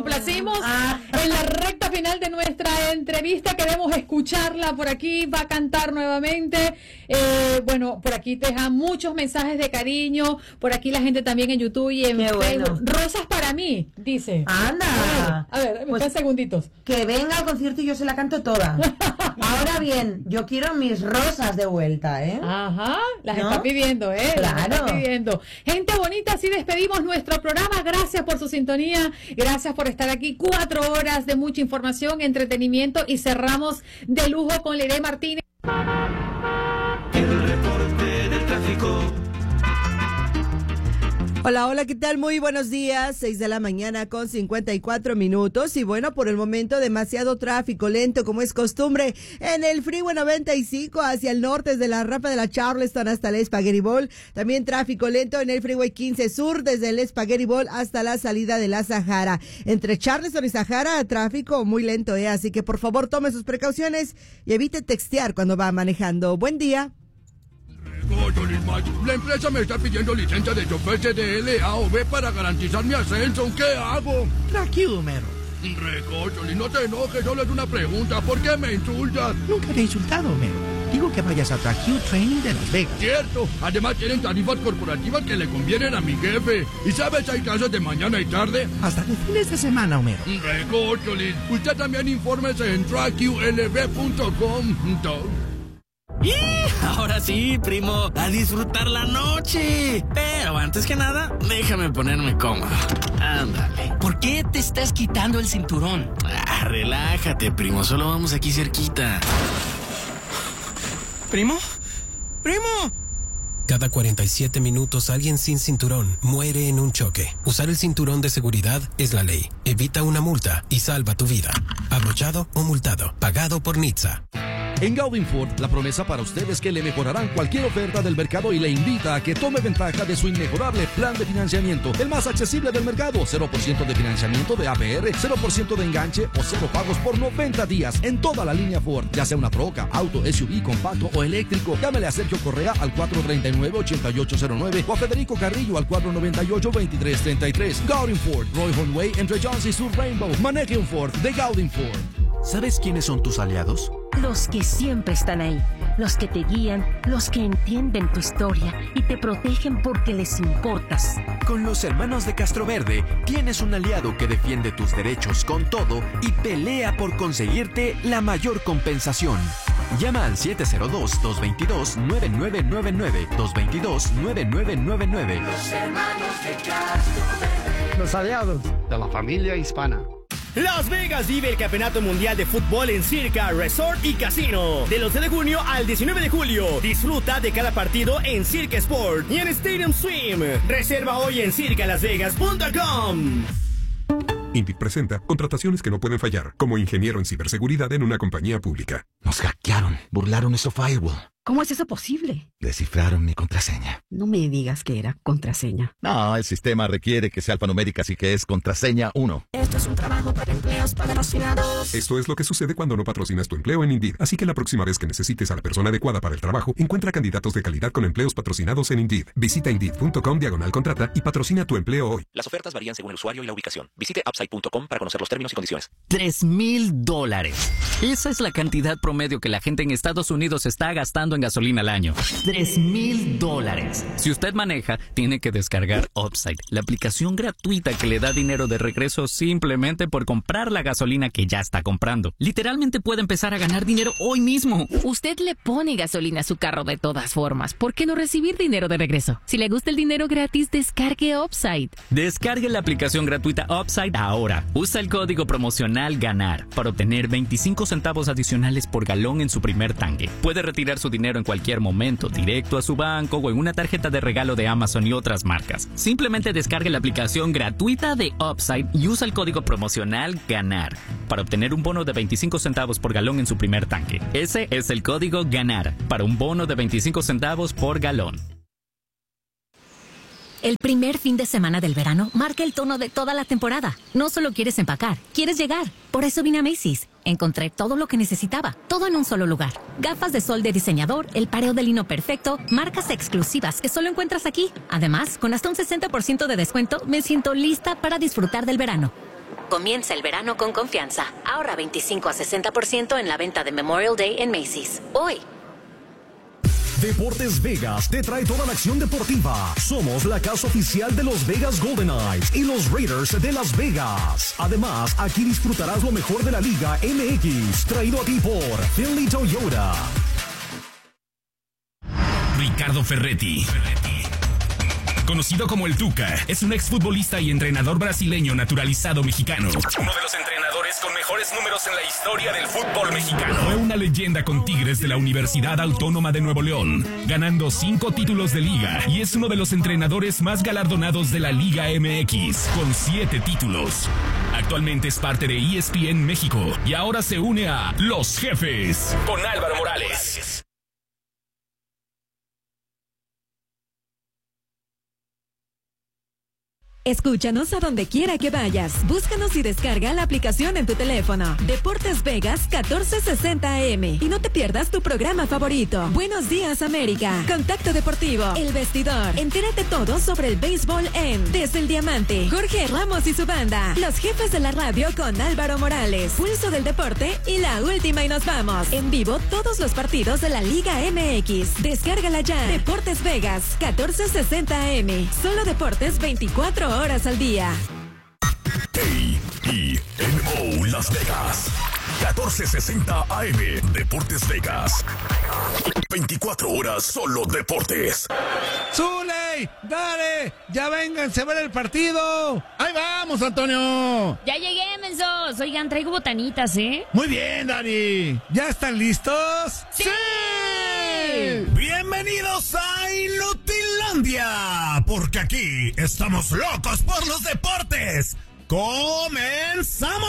Complacimos en la recta final de nuestra entrevista. Queremos escucharla por aquí. Va a cantar nuevamente. Bueno, por aquí te dejan muchos mensajes de cariño. Por aquí la gente también en YouTube y en Facebook. Bueno. Rosas para mí, dice. Anda. A ver, pues, segunditos. Que venga al concierto y yo se la canto toda. Ahora bien, yo quiero mis rosas de vuelta, ¿eh? Ajá, las está pidiendo, ¿eh? Claro. Las está pidiendo. Gente bonita, así despedimos nuestro programa. Gracias por su sintonía. Gracias por estar aquí. 4 horas de mucha información, entretenimiento y cerramos de lujo con Liré Martínez. El reporte del tráfico. Hola, hola, ¿qué tal? Muy buenos días, 6 de la mañana con 54 minutos y bueno, por el momento demasiado tráfico lento como es costumbre en el Freeway 95 hacia el norte desde la rampa de la Charleston hasta el Spaghetti Bowl, también tráfico lento en el Freeway 15 Sur desde el Spaghetti Bowl hasta la salida de la Sahara. Entre Charleston y Sahara, tráfico muy lento, así que por favor tome sus precauciones y evite textear cuando va manejando. Buen día. La empresa me está pidiendo licencia de chofer CDL A o B para garantizar mi ascenso. ¿Qué hago? Tranquilo, mero. Recócholi, no te enojes, solo es una pregunta. ¿Por qué me insultas? Nunca te he insultado, mero. Digo que vayas a TrackQ Training de Las Vegas. Cierto. Además tienen tarifas corporativas que le convienen a mi jefe. ¿Y sabes, hay clases de mañana y tarde? Hasta de fines de semana, Homero. Recócholi, usted también infórmese en trackqlb.com. ¡Y! Ahora sí, primo, a disfrutar la noche. Pero antes que nada, déjame ponerme cómodo. Ándale. ¿Por qué te estás quitando el cinturón? Relájate, primo, solo vamos aquí cerquita. ¿Primo? ¡Primo! Cada 47 minutos alguien sin cinturón muere en un choque. Usar el cinturón de seguridad es la ley. Evita una multa y salva tu vida. Abrochado o multado. Pagado por NHTSA. En Gaudin Ford, la promesa para usted es que le mejorarán cualquier oferta del mercado y le invita a que tome ventaja de su inmejorable plan de financiamiento. El más accesible del mercado, 0% de financiamiento de APR, 0% de enganche o 0 pagos por 90 días en toda la línea Ford, ya sea una troca, auto, SUV, compacto o eléctrico. Llámele a Sergio Correa al 439-8809 o a Federico Carrillo al 498-2333. Gaudin Ford, Roy Way entre Jones y Sur Rainbow. Maneje un Ford de Gaudin Ford. ¿Sabes quiénes son tus aliados? Los que siempre están ahí, los que te guían, los que entienden tu historia y te protegen porque les importas. Con los hermanos de Castroverde tienes un aliado que defiende tus derechos con todo y pelea por conseguirte la mayor compensación. Llama al 702-222-9999, 222-9999. Los hermanos de Castroverde. Los aliados de la familia hispana. Las Vegas vive el Campeonato Mundial de Fútbol en Circa, Resort y Casino. Del 11 de junio al 19 de julio. Disfruta de cada partido en Circa Sport y en Stadium Swim. Reserva hoy en circalasvegas.com. Indeed presenta contrataciones que no pueden fallar, como ingeniero en ciberseguridad en una compañía pública. Nos hackearon, burlaron nuestro firewall. ¿Cómo es eso posible? Descifraron mi contraseña. No me digas que era contraseña. No, el sistema requiere que sea alfanumérica, así que es contraseña 1. Esto es un trabajo para empleos patrocinados. Esto es lo que sucede cuando no patrocinas tu empleo en Indeed. Así que la próxima vez que necesites a la persona adecuada para el trabajo, encuentra candidatos de calidad con empleos patrocinados en Indeed. Visita Indeed.com/contrata y patrocina tu empleo hoy. Las ofertas varían según el usuario y la ubicación. Visite Upside.com para conocer los términos y condiciones. $3,000. Esa es la cantidad promedio que la gente en Estados Unidos está gastando en gasolina al año. $3,000. Si usted maneja, tiene que descargar Upside, la aplicación gratuita que le da dinero de regreso simplemente por comprar la gasolina que ya está comprando. Literalmente puede empezar a ganar dinero hoy mismo. Usted le pone gasolina a su carro de todas formas. ¿Por qué no recibir dinero de regreso? Si le gusta el dinero gratis, descargue Upside. Descargue la aplicación gratuita Upside ahora. Usa el código promocional GANAR para obtener 25 centavos adicionales por galón en su primer tanque. Puede retirar su dinero en cualquier momento, directo a su banco o en una tarjeta de regalo de Amazon y otras marcas. Simplemente descargue la aplicación gratuita de Upside y usa el código promocional GANAR para obtener un bono de 25 centavos por galón en su primer tanque. Ese es el código GANAR para un bono de 25 centavos por galón. El primer fin de semana del verano marca el tono de toda la temporada. No solo quieres empacar, quieres llegar. Por eso vine a Macy's. Encontré todo lo que necesitaba, todo en un solo lugar. Gafas de sol de diseñador, el pareo de lino perfecto, marcas exclusivas que solo encuentras aquí. Además, con hasta un 60% de descuento, me siento lista para disfrutar del verano. Comienza el verano con confianza. Ahorra 25 a 60% en la venta de Memorial Day en Macy's. Hoy. Deportes Vegas te trae toda la acción deportiva. Somos la casa oficial de los Vegas Golden Knights y los Raiders de Las Vegas. Además, aquí disfrutarás lo mejor de la Liga MX, traído a ti por Finley Toyota. Ricardo Ferretti, conocido como el Tuca, es un exfutbolista y entrenador brasileño naturalizado mexicano. Uno de los entrenadores con mejores números en la historia del fútbol mexicano. Fue una leyenda con Tigres de la Universidad Autónoma de Nuevo León, ganando 5 títulos de liga, y es uno de los entrenadores más galardonados de la Liga MX, con 7 títulos. Actualmente es parte de ESPN México y ahora se une a Los Jefes con Álvaro Morales. Escúchanos a donde quiera que vayas. Búscanos y descarga la aplicación en tu teléfono. Deportes Vegas 1460 AM. Y no te pierdas tu programa favorito. Buenos días, América. Contacto Deportivo. El Vestidor. Entérate todo sobre el béisbol en Desde el Diamante. Jorge Ramos y su banda. Los Jefes de la Radio con Álvaro Morales. Pulso del Deporte y la última y nos vamos. En vivo todos los partidos de la Liga MX. Descárgala ya. Deportes Vegas 1460 AM. Solo deportes 24 horas al día. KENO Las Vegas 1460 AM. Deportes Vegas. 24 horas solo deportes. ¡Zuley! ¡Dale! ¡Ya vénganse a ver el partido! ¡Ahí vamos, Antonio! Ya llegué, mensos. Oigan, traigo botanitas, ¿eh? Muy bien, Dani. ¿Ya están listos? ¡Sí! Bienvenidos a Inutilandia, porque aquí estamos locos por los deportes. ¡Comenzamos!